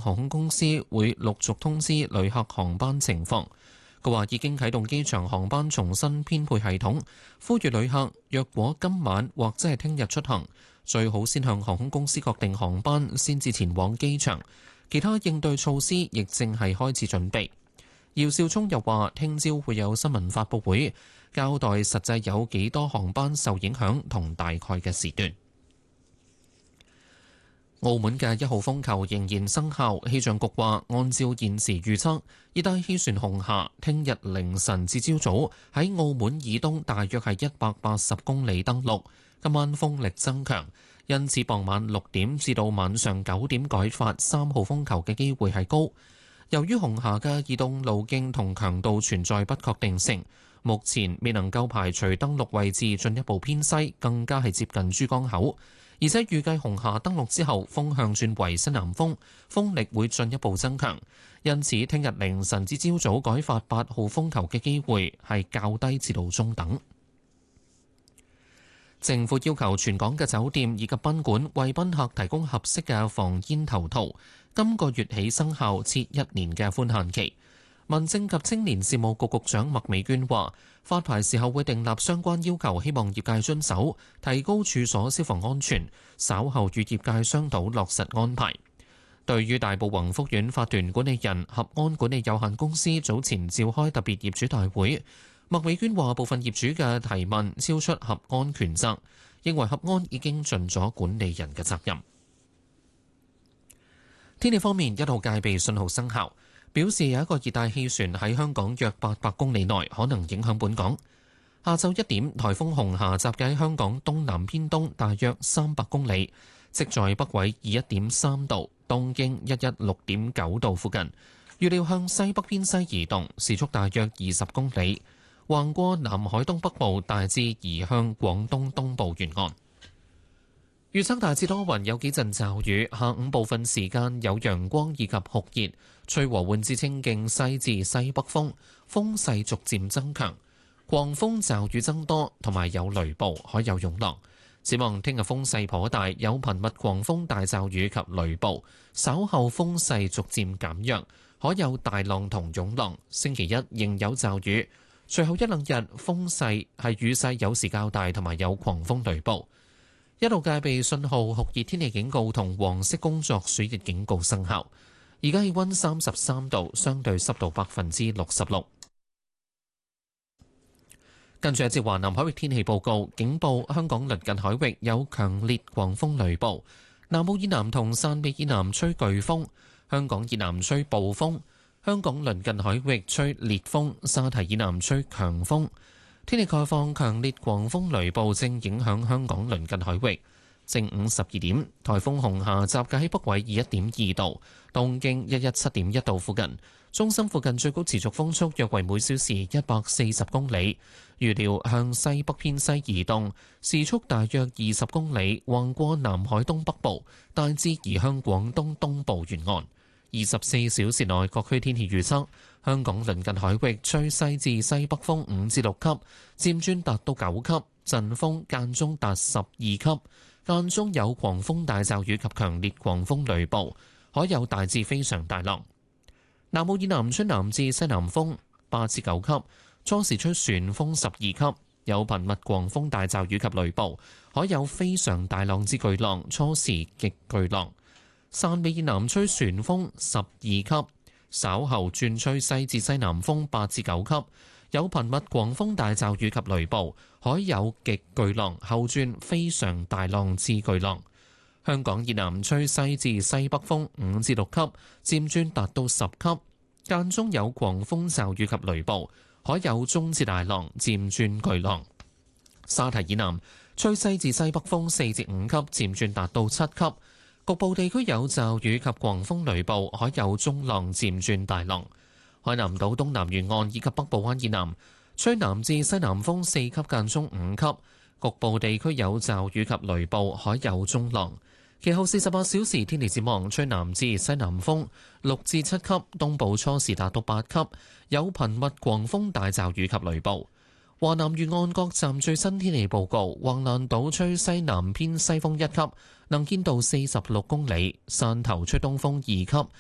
航空公司會陸續通知旅客航班情況。佢話已經啟動機場航班重新編配系統，呼籲旅客若果今晚或者係聽日出行，最好先向航空公司確定航班先至前往機場。其他應對措施亦正係開始準備。姚兆聰又話，聽朝會有新聞發佈會，交代實際有幾多航班受影響同大概嘅時段。澳門嘅1號風球仍然生效，氣象局話，按照現時預測，熱帶氣旋紅霞聽日凌晨至朝早喺澳門以東大約係180公里登陸，今晚風力增強，因此傍晚6點至到晚上9點改發3號風球嘅機會係高。由於紅霞嘅移動路徑同強度存在不確定性，目前未能夠排除登陸位置進一步偏西，更加係接近珠江口。而且預計紅霞登陸之後，風向轉為西南風，風力會進一步增強。因此，聽日凌晨至朝早改發8號風球嘅機會係較低至到中等。政府要求全港嘅酒店以及賓館為賓客提供合適嘅防煙頭套，今個月起生效，設1年嘅寬限期。民政及青年事務局局長麥美娟話，發牌時候會訂立相關要求，希望業界遵守，提高處所消防安全。稍後與業界商討落實安排。對於大埔宏福苑法團管理人合安管理有限公司早前召開特別業主大會，麥美娟話部分業主嘅提問超出合安權責，認為合安已經盡咗管理人嘅責任。天氣方面，1號戒備信號生效，表示有一個熱帶氣旋喺香港約800公里內可能影響本港。下晝1點，颱風紅霞集結喺香港東南偏東大約300公里，即在北緯21.3度、東經116.9度附近。預料向西北偏西移動，時速大約20公里，橫過南海東北部，大致移向廣東東部沿岸。預測大致多雲，有幾陣驟雨，下午部分時間有陽光以及酷熱，吹和緩至清勁西至西北風，風勢逐漸增強，狂風驟雨增多，同埋有雷暴，海有湧浪。展望聽日風勢頗大，有頻密狂風大驟雨及雷暴，稍後風勢逐漸減弱，可有大浪同湧浪。星期一仍有驟雨，隨後一兩日風勢係雨勢有時較大，同埋有狂風雷暴。1號戒備信號、酷熱天氣警告同黃色工作暑熱警告生效。而家氣溫33度，相對濕度66%。跟住一節華南海域天氣報告，警報香港鄰近海域有強烈狂風雷暴，南澳以南同汕尾以南吹颶風，香港以南吹暴風，香港鄰近海域吹烈風，沙堤以南吹強風。天氣概況，強烈狂風雷暴正影響香港鄰近海域。正午12點，颱風紅霞集結喺北緯21.2度、東經117.1度附近，中心附近最高持續風速約為每小時140公里。預料向西北偏西移動，時速大約20公里，橫過南海東北部，大致移向廣東東部沿岸。24小時內各區天氣預測：香港鄰近海域吹西至西北風5至6級，漸轉達到9級，陣風間中達12級，間中有狂風大驟雨及強烈狂風雷暴，海有大至非常大浪。南澳以南吹南至西南風8至9級，初時吹旋風12級，有頻密狂風大驟雨及雷暴，海有非常大浪至巨浪，初時極巨浪。汕尾以南吹旋風12級，稍後轉吹西至西南風8至9級，有頻密狂風大驟雨及雷暴，海有極巨浪，後轉非常大浪至巨浪。香港以南吹西至西北風5至6級，漸轉達到10級，間中有狂風驟雨及雷暴，海有中至大浪，漸轉巨浪。沙堤以南吹西至西北風4至5級，漸轉達到7級。局部地區有驟雨及狂風雷暴，海有中浪漸轉大浪。海南島東南沿岸以及北部灣以南吹南至西南風4級間中5級，局部地區有驟雨及雷暴，海有中浪。其後48小時天氣展望，吹南至西南風6至7級，東部初時達到8級，有頻密狂風大驟雨及雷暴。華南沿岸各站最新天氣報告：橫瀾島吹西南偏西風1級，能見度46公里；汕頭吹東風2級，